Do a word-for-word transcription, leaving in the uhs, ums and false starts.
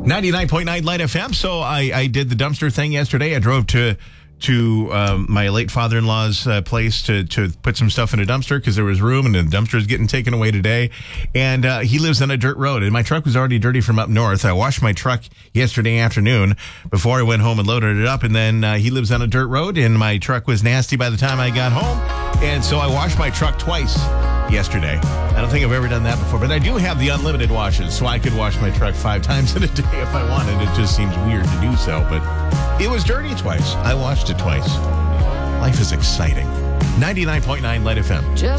ninety-nine point nine Light F M. So I, I did the dumpster thing yesterday. I drove to to um, my late father-in-law's uh, place to to put some stuff in a dumpster because there was room, and the dumpster is getting taken away today. And uh, he lives on a dirt road, and my truck was already dirty from up north. I washed my truck yesterday afternoon before I went home and loaded it up, and then uh, he lives on a dirt road, and my truck was nasty by the time I got home. And so I washed my truck twice yesterday. I don't think I've ever done that before, but I do have the unlimited washes, so I could wash my truck five times in a day if I wanted. It just seems weird to do so, but it was dirty twice. I washed it twice. Life is exciting. ninety-nine point nine Light F M. Just